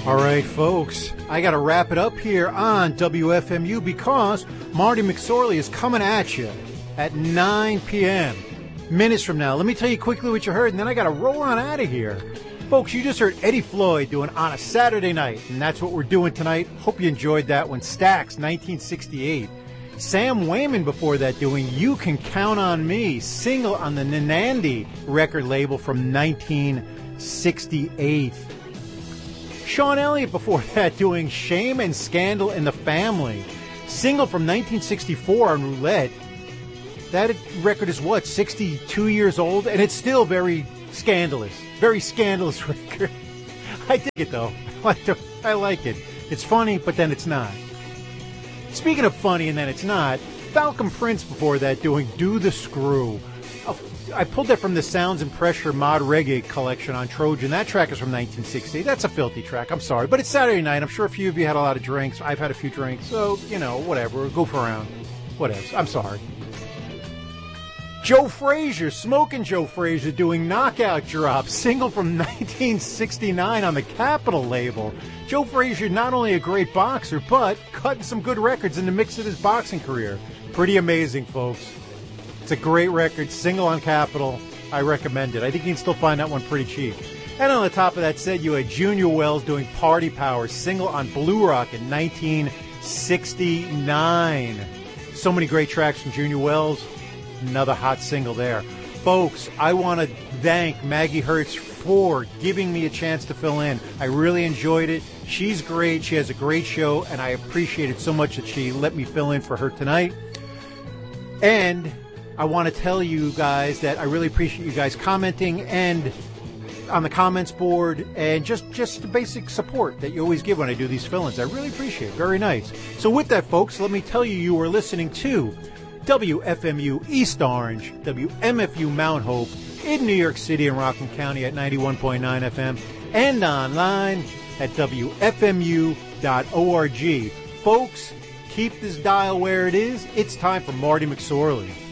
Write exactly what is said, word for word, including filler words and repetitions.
All right, folks, I got to wrap it up here on W F M U because Marty McSorley is coming at you at nine p.m. minutes from now. Let me tell you quickly what you heard, and then I got to roll on out of here. Folks, you just heard Eddie Floyd doing On a Saturday Night, and that's what we're doing tonight. Hope you enjoyed that one. Stax, nineteen sixty-eight. Sam Wayman before that doing You Can Count on Me, single on the Nanandi record label from nineteen sixty-eight. Sean Elliott before that doing Shame and Scandal in the Family, single from nineteen sixty-four on Roulette. That record is what, sixty-two years old, and it's still very scandalous. Very scandalous record. I dig it though. I like, the, I like it. It's funny, but then it's not. Speaking of funny and then it's not, Falcon Prince before that doing Do the Screw. I pulled that from the Sounds and Pressure Mod Reggae collection on Trojan. That track is from nineteen sixty. That's a filthy track. I'm sorry. But it's Saturday night. I'm sure a few of you had a lot of drinks. I've had a few drinks. So, you know, whatever. Goof around. Whatever. I'm sorry. Joe Frazier, Smoking Joe Frazier doing Knockout Drop, single from nineteen sixty-nine on the Capitol label. Joe Frazier, not only a great boxer, but cutting some good records in the mix of his boxing career. Pretty amazing, folks. It's a great record, single on Capitol. I recommend it. I think you can still find that one pretty cheap. And on the top of that set, you had Junior Wells doing Party Power, single on Blue Rock in nineteen sixty-nine. So many great tracks from Junior Wells. Another hot single there. Folks, I want to thank Maggie Hertz for giving me a chance to fill in. I really enjoyed it. She's great. She has a great show, and I appreciate it so much that she let me fill in for her tonight. And I want to tell you guys that I really appreciate you guys commenting and on the comments board and just, just the basic support that you always give when I do these fill-ins. I really appreciate it. Very nice. So with that, folks, let me tell you, you are listening to W F M U East Orange, W M F U Mount Hope in New York City and Rockland County at ninety-one point nine F M and online at W F M U dot org. Folks, keep this dial where it is. It's time for Marty McSorley.